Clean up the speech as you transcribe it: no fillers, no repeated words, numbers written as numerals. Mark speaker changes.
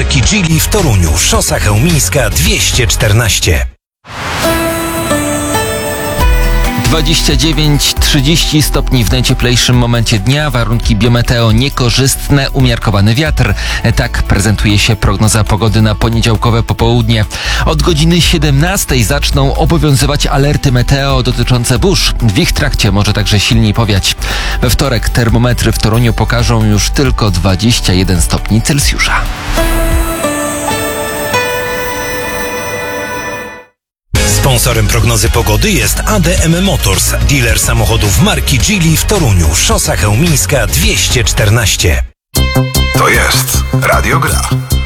Speaker 1: marki Geely w Toruniu, Szosa Chełmińska 214.
Speaker 2: 29-30 stopni w najcieplejszym momencie dnia, warunki biometeo niekorzystne, umiarkowany wiatr. Tak prezentuje się prognoza pogody na poniedziałkowe popołudnie. Od godziny 17 zaczną obowiązywać alerty meteo dotyczące burz. W ich trakcie może także silniej powiać. We wtorek termometry w Toruniu pokażą już tylko 21 stopni Celsjusza.
Speaker 1: Sponsorem prognozy pogody jest ADM Motors, dealer samochodów marki Geely w Toruniu, Szosa Chełmińska 214.
Speaker 3: To jest Radio Gra.